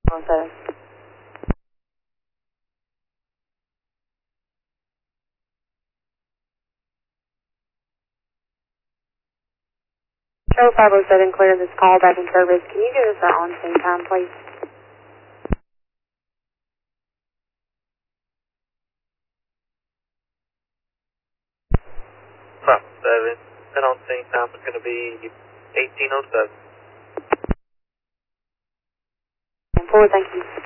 7. Show 507, clear this call back in service. Can you give us our on-scene time, please? 507, and on scene time is going to be 1807. 4, thank you.